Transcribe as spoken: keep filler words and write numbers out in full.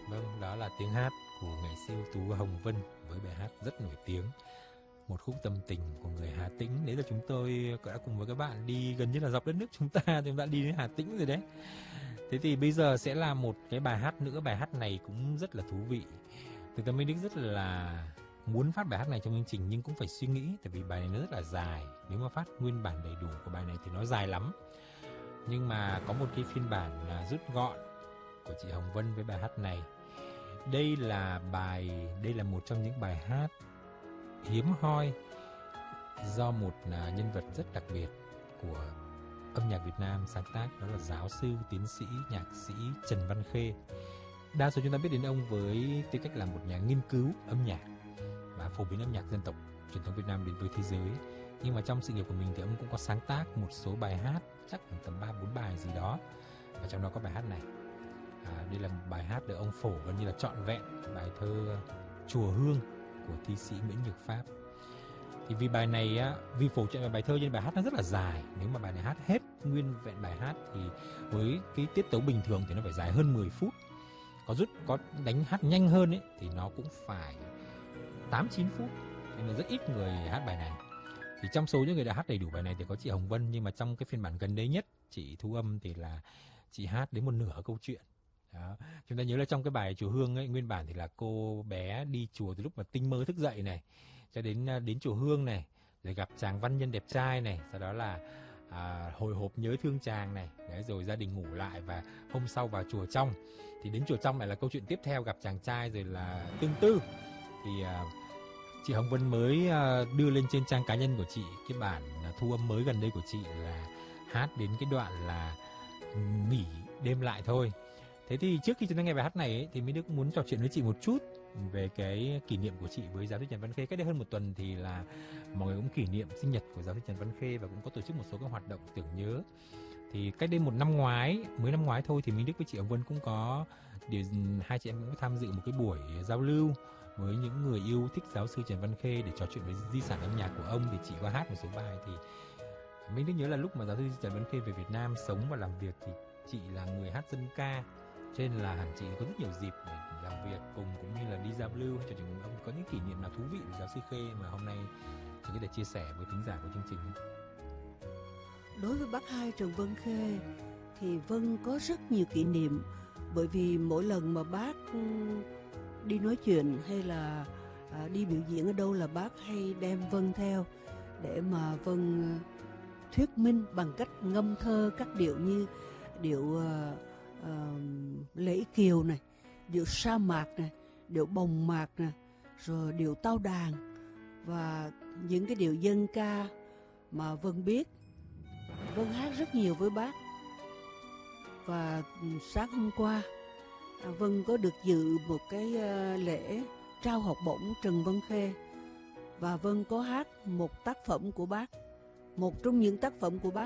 Vâng, đó là tiếng hát của nghệ sĩ ưu tú Hồng Vân với bài hát rất nổi tiếng, một khúc tâm tình của người Hà Tĩnh. Đấy là chúng tôi đã cùng với các bạn đi gần như là dọc đất nước chúng ta, thì chúng ta đi đến Hà Tĩnh rồi đấy. Thế thì bây giờ sẽ là một cái bài hát nữa, bài hát này cũng rất là thú vị. Thực ra Minh Đức rất là muốn phát bài hát này trong chương trình nhưng cũng phải suy nghĩ, tại vì bài này nó rất là dài. Nếu mà phát nguyên bản đầy đủ của bài này thì nó dài lắm. Nhưng mà có một cái phiên bản rút gọn của chị Hồng Vân với bài hát này. Đây là bài, đây là một trong những bài hát hiếm hoi do một nhân vật rất đặc biệt của âm nhạc Việt Nam sáng tác, đó là giáo sư, tiến sĩ, nhạc sĩ Trần Văn Khê. Đa số chúng ta biết đến ông với tư cách là một nhà nghiên cứu âm nhạc và phổ biến âm nhạc dân tộc truyền thống Việt Nam đến với thế giới. Nhưng mà trong sự nghiệp của mình thì ông cũng có sáng tác một số bài hát, chắc tầm ba bốn bài gì đó, và trong đó có bài hát này. À, đây là một bài hát được ông phổ gần như là trọn vẹn, bài thơ Chùa Hương của thi sĩ Nguyễn Nhược Pháp. Thì vì bài này á, vì phổ trọn bài thơ nên bài hát nó rất là dài. Nếu mà bài này hát hết nguyên vẹn bài hát thì với cái tiết tấu bình thường thì nó phải dài hơn mười phút. Có rút có đánh hát nhanh hơn ấy thì nó cũng phải tám chín phút. Nên là rất ít người hát bài này. Thì trong số những người đã hát đầy đủ bài này thì có chị Hồng Vân, nhưng mà trong cái phiên bản gần đây nhất chị thu âm thì là chị hát đến một nửa câu chuyện. Đó. Chúng ta nhớ là trong cái bài Chùa Hương ấy, nguyên bản thì là cô bé đi chùa từ lúc mà tinh mơ thức dậy này cho đến đến chùa Hương này, rồi gặp chàng văn nhân đẹp trai này, sau đó là à, hồi hộp nhớ thương chàng này, đấy, rồi gia đình ngủ lại và hôm sau vào chùa trong. Thì đến chùa trong lại là câu chuyện tiếp theo, gặp chàng trai rồi là tương tư. Thì à, chị Hồng Vân mới à, đưa lên trên trang cá nhân của chị cái bản thu âm mới gần đây của chị là hát đến cái đoạn là nghỉ đêm lại thôi. Thế thì trước khi chúng ta nghe bài hát này ấy, thì Minh Đức muốn trò chuyện với chị một chút về cái kỷ niệm của chị với giáo sư Trần Văn Khê. Cách đây hơn một tuần thì là mọi người cũng kỷ niệm sinh nhật của giáo sư Trần Văn Khê và cũng có tổ chức một số các hoạt động tưởng nhớ. Thì cách đây một năm ngoái, mới năm ngoái thôi, thì Minh Đức với chị Hồng Vân cũng có điều, hai chị em cũng tham dự một cái buổi giao lưu với những người yêu thích giáo sư Trần Văn Khê để trò chuyện về di sản âm nhạc của ông. Thì chị có hát một số bài. Thì Minh Đức nhớ là lúc mà giáo sư Trần Văn Khê về Việt Nam sống và làm việc thì chị là người hát dân ca, cho nên là hẳn chị có rất nhiều dịp để làm việc cùng cũng như là đi giao lưu trò chuyện cùng ông. Có những kỷ niệm nào thú vị về giáo sư Khê mà hôm nay chị có thể chia sẻ với thính giả của chương trình? Đối với bác hai Trần Văn Khê thì Vân có rất nhiều kỷ niệm, bởi vì mỗi lần mà bác đi nói chuyện hay là đi biểu diễn ở đâu là bác hay đem Vân theo để mà Vân thuyết minh bằng cách ngâm thơ các điệu như điệu uh, uh, Lễ Kiều này, điệu Sa Mạc này, điệu Bồng Mạc này, rồi điệu Tao Đàn và những cái điệu dân ca mà Vân biết. Vân hát rất nhiều với bác. Và sáng hôm qua Vân có được dự một cái lễ trao học bổng Trần Văn Khê, và Vân có hát một tác phẩm của bác, một trong những tác phẩm của bác